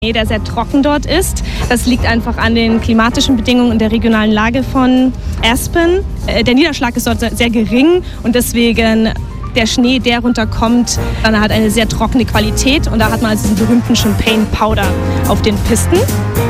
Der sehr trocken dort ist. Das liegt einfach an den klimatischen Bedingungen und der regionalen Lage von Aspen. Der Niederschlag ist dort sehr gering und deswegen der Schnee, der runterkommt, dann hat eine sehr trockene Qualität und da hat man also diesen berühmten Champagne Powder auf den Pisten.